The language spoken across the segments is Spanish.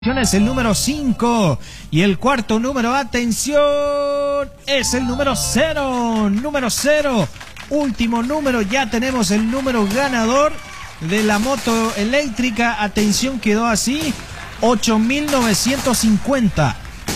Es el número 5 y el cuarto número, atención, es el número 0, último número, ya tenemos el número ganador de la moto eléctrica, atención, quedó así, 8.950,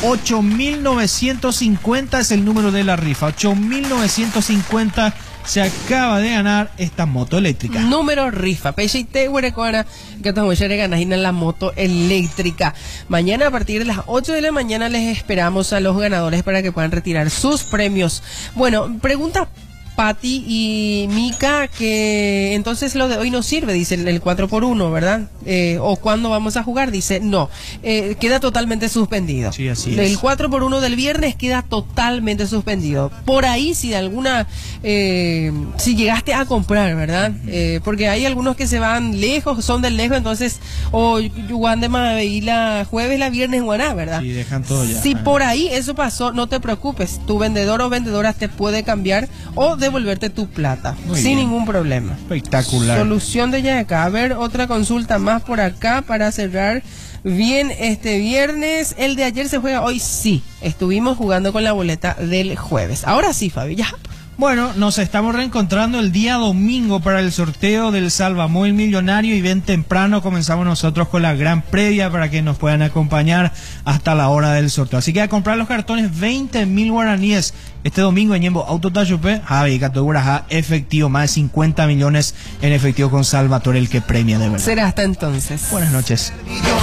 8.950 es el número de la rifa, 8.950 se acaba de ganar esta moto eléctrica. Número rifa. Pechite huerecuana que estamos ganando en la moto eléctrica. Mañana a partir de las 8 de la mañana les esperamos a los ganadores para que puedan retirar sus premios. Bueno, pregunta Pati y Mika que entonces lo de hoy no sirve, dice el 4x1, ¿verdad? O cuándo vamos a jugar, dice no, queda totalmente suspendido. Sí, así es. El 4x1 del viernes queda totalmente suspendido. Por ahí si de alguna, si llegaste a comprar, ¿verdad? Porque hay algunos que se van lejos, son del lejos, entonces, o Juan de Mavila jueves, la viernes, Guaná, ¿verdad? Sí, dejan todo ya. Si por ahí eso pasó, no te preocupes, tu vendedor o vendedora te puede cambiar o devolverte tu plata sin ningún problema. Espectacular. Solución de ya acá. A ver, otra consulta más por acá para cerrar bien este viernes. El de ayer se juega hoy, sí. Estuvimos jugando con la boleta del jueves. Ahora sí, Fabi, ya. Bueno, nos estamos reencontrando el día domingo para el sorteo del Salvamóvil Millonario y bien temprano comenzamos nosotros con la gran previa para que nos puedan acompañar hasta la hora del sorteo. Así que a comprar los cartones 20.000 guaraníes este domingo en Ñembo Autotayupe, Javi Catogura, efectivo, más de 50 millones en efectivo con Salvatore, el que premia de verdad. Será hasta entonces. Buenas noches.